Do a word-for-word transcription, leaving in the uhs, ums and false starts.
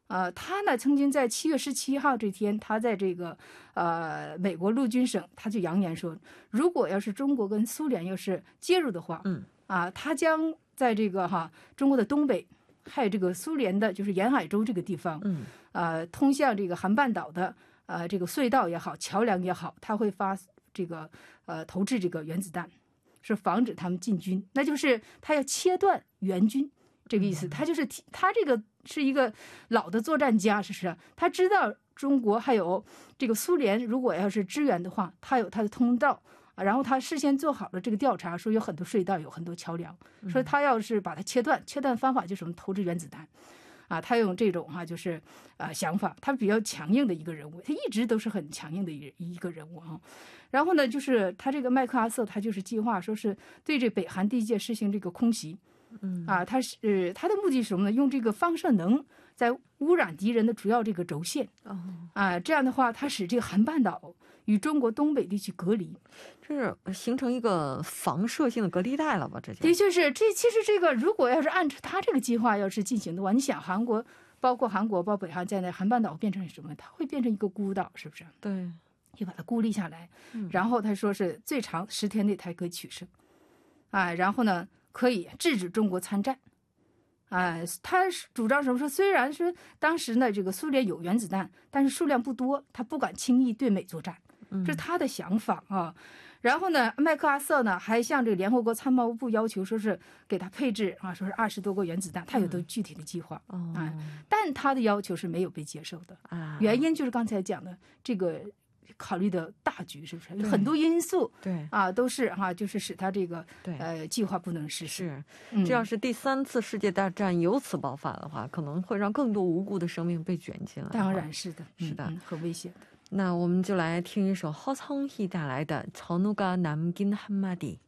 呃，他呢曾经在七月十七号这天，他在这个呃美国陆军省，他就扬言说，如果要是中国跟苏联要是介入的话， 嗯啊，他将在这个哈中国的东北，还有这个苏联的就是沿海州这个地方， 嗯呃，通向这个韩半岛的呃这个隧道也好，桥梁也好，他会发这个呃投掷这个原子弹，是防止他们进军，那就是他要切断援军。这个意思，他就是他这个是一个老的作战家，是不是？他知道中国还有这个苏联，如果要是支援的话，他有他的通道啊。然后他事先做好了这个调查，说有很多隧道，有很多桥梁，说他要是把它切断，切断方法就是什么投掷原子弹啊。他用这种哈、啊，就是啊想法，他比较强硬的一个人物，他一直都是很强硬的一一个人物啊。然后呢，就是他这个麦克阿瑟，他就是计划说是对这北韩地界实行这个空袭。 嗯啊，他是、呃、他的目的是什么呢？用这个放射能在污染敌人的主要这个轴线。 哦， 啊，这样的话，它使这个韩半岛与中国东北地区隔离， 这是形成一个防射性的隔离带了吧？这就的确是这。其实这个如果要是按照他这个计划要是进行的话，你想韩国，包括韩国，包括北韩在内，韩半岛变成什么？它会变成一个孤岛，是不是？ 对， 就把它孤立下来。 嗯然后他说是最长十天内才可以取胜。啊，然后呢，可以制止中国参战。啊，他主张什么？说虽然是当时呢，这个苏联有原子弹，但是数量不多，他不敢轻易对美作战，这是他的想法啊。然后呢，麦克阿瑟呢还向这个联合国参谋部要求，说是给他配置啊，说是二十多个原子弹，他有的具体的计划啊，但他的要求是没有被接受的啊。原因就是刚才讲的这个。考虑的大局是不是很多因素？ 对啊，都是哈、啊，就是使他这个呃计划不能实施。 是，嗯、这要是第三次世界大战由此爆发的话，可能会让更多无辜的生命被卷进来。 当然是的， 是的， 嗯、很危险的。 那我们就来听一首허성희带来的《전우가 남긴 한마디》。